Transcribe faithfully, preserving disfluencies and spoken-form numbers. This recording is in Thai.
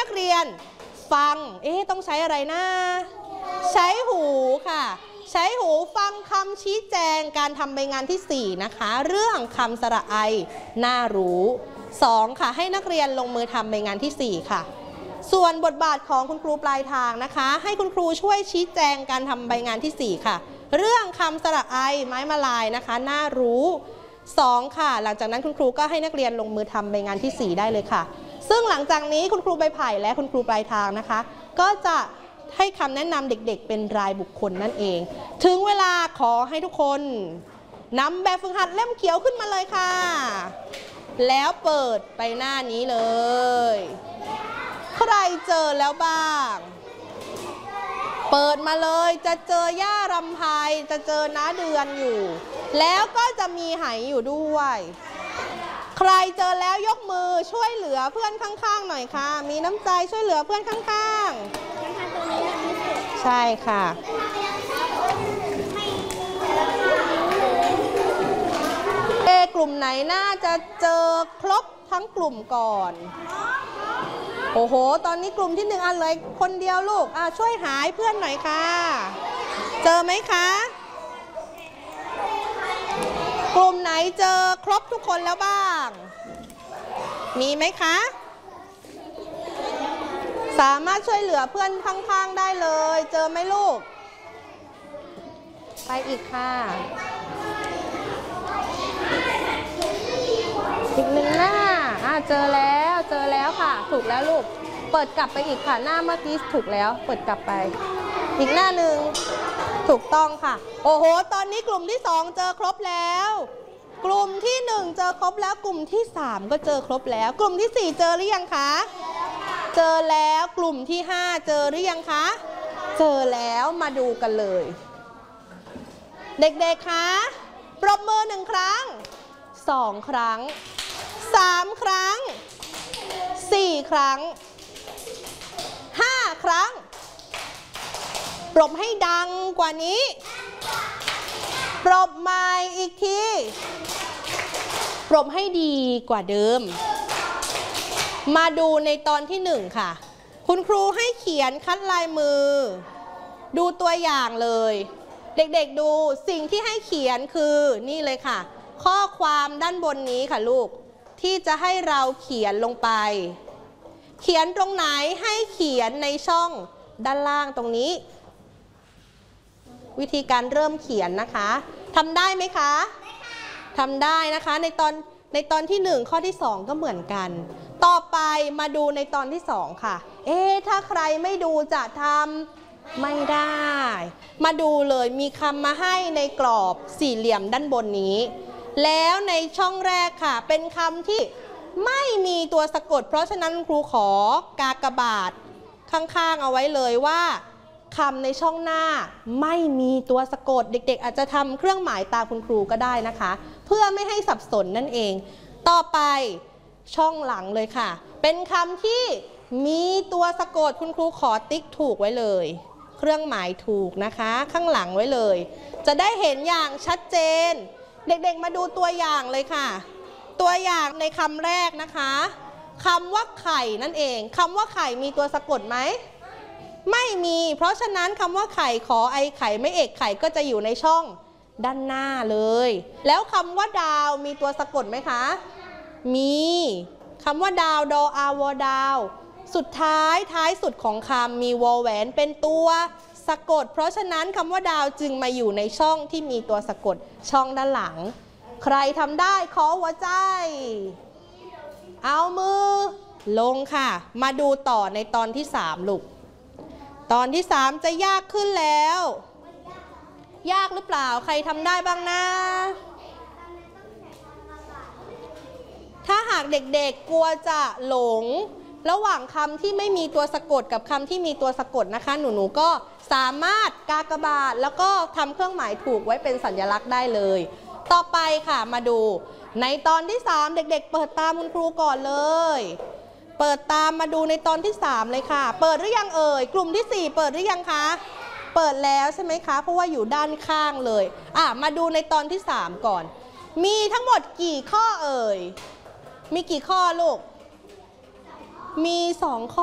นักเรียนฟังเอ๊ะต้องใช้อะไรนะใช้หูค่ะใช้หูฟังคำชี้แจงการทำใบงานที่สี่นะคะเรื่องคำสระไอน่ารู้สองค่ะให้นักเรียนลงมือทำใบงานที่สี่ค่ะส่วนบทบาทของคุณครูปลายทางนะคะให้คุณครูช่วยชี้แจงการทำใบงานที่สี่ค่ะเรื่องคำสระไอไม้มาลายนะคะน่ารู้สองค่ะหลังจากนั้นคุณครูก็ให้นักเรียนลงมือทำใบงานที่สี่ได้เลยค่ะซึ่งหลังจากนี้คุณครูใบไผ่และคุณครูปลายทางนะคะก็จะให้คำแนะนำเด็กๆเป็นรายบุคคลนั่นเองถึงเวลาขอให้ทุกคนนำแบบฝึกหัดเล่มเขียวขึ้นมาเลยค่ะแล้วเปิดไปหน้านี้เลยใครเจอแล้วบ้างเปิดมาเลยจะเจอย่ารำไพจะเจอน้าเดือนอยู่แล้วก็จะมีไหอยู่ด้วยใครเจอแล้วยกมือช่วยเหลือเพื่อนข้างๆหน่อยค่ะมีน้ำใจช่วยเหลือเพื่อนข้างๆใช่ค่ะเอกลุ่มไหนน่าจะเจอครบทั้งกลุ่มก่อนโอ้โหตอนนี้กลุ่มที่หนึ่งอันเลยคนเดียวลูกอ่ะช่วยหายเพื่อนหน่อยค่ะเจอไหมคะกลุ่มไหนเจอครบทุกคนแล้วบ้างมีไหมคะสามารถช่วยเหลือเพื่อนข้างๆได้เลยเจอไหมลูกไปอีกค่ะอีกหนึ่งหน้าอ่ะเจอแล้วเจอแล้วค่ะถูกแล้วลูกเปิดกลับไปอีกค่ะหน้าเมื่อกี้ถูกแล้วเปิดกลับไปอีกหน้าหนึ่งถูกต้องค่ะโอ้โหตอนนี้กลุ่มที่สองเจอครบแล้วกลุ่มที่หนึ่งเจอครบแล้วกลุ่มที่สามก็เจอครบแล้วกลุ่มที่สี่เจอหรือยังคะเจอแล้วกลุ่มที่ห้าเจอหรือยังคะเจอแล้วมาดูกันเลยเด็กๆคะปรบมือหนึ่งครั้งสองครั้งสามครั้งสี่ครั้งห้าครั้งปรบให้ดังกว่านี้ปรบใหม่อีกทีปรบให้ดีกว่าเดิมมาดูในตอนที่หนึ่งค่ะคุณครูให้เขียนคัดลายมือดูตัวอย่างเลยเด็กๆดูสิ่งที่ให้เขียนคือนี่เลยค่ะข้อความด้านบนนี้ค่ะลูกที่จะให้เราเขียนลงไปเขียนตรงไหนให้เขียนในช่องด้านล่างตรงนี้วิธีการเริ่มเขียนนะคะทำได้ไหมคะทำได้นะคะในตอนในตอนที่หนึ่งข้อที่สองก็เหมือนกันต่อไปมาดูในตอนที่สองค่ะเอ๊ะถ้าใครไม่ดูจะทำไม่ได้มาดูเลยมีคำมาให้ในกรอบสี่เหลี่ยมด้านบนนี้แล้วในช่องแรกค่ะเป็นคำที่ไม่มีตัวสะกดเพราะฉะนั้นครูขอกากบาทข้างๆเอาไว้เลยว่าคำในช่องหน้าไม่มีตัวสะกดเด็กๆอาจจะทำเครื่องหมายตามคุณครูก็ได้นะคะเพื่อไม่ให้สับสนนั่นเองต่อไปช่องหลังเลยค่ะเป็นคำที่มีตัวสะกดคุณครูขอติ๊กถูกไว้เลยเครื่องหมายถูกนะคะข้างหลังไว้เลยจะได้เห็นอย่างชัดเจนเด็กๆมาดูตัวอย่างเลยค่ะตัวอย่างในคำแรกนะคะคำว่าไข่นั่นเองคำว่าไข่มีตัวสะกดไหมไม่มีเพราะฉะนั้นคำว่าไข่ขอไอไข่ไม่เอกไข่ก็จะอยู่ในช่องด้านหน้าเลยแล้วคำว่าดาวมีตัวสะกดไหมคะมีคำว่าดาวดออาวอดาวสุดท้ายท้ายสุดของคำมีวอแหวนเป็นตัวสะกดเพราะฉะนั้นคำว่าดาวจึงมาอยู่ในช่องที่มีตัวสะกดช่องด้านหลังใครทำได้ขอหัวใจเอามือลงค่ะมาดูต่อในตอนที่สามลูกตอนที่สามจะยากขึ้นแล้วยากหรือเปล่าใครทำได้บ้างนะถ้าหากเด็กๆกลัวจะหลงระหว่างคำที่ไม่มีตัวสะกดกับคำที่มีตัวสะกดนะคะหนูๆก็สามารถกากบาทแล้วก็ทำเครื่องหมายถูกไว้เป็นสัญลักษณ์ได้เลยต่อไปค่ะมาดูในตอนที่สามเด็กๆเปิดตามคุณครูก่อนเลยเปิดตามมาดูในตอนที่สามเลยค่ะเปิดหรือยังเอ่ยกลุ่มที่สี่เปิดหรือยังคะเปิดแล้วใช่ไหมคะเพราะว่าอยู่ด้านข้างเลยอ่ะมาดูในตอนที่สามก่อนมีทั้งหมดกี่ข้อเอ่ยมีกี่ข้อลูกมีสองข้อ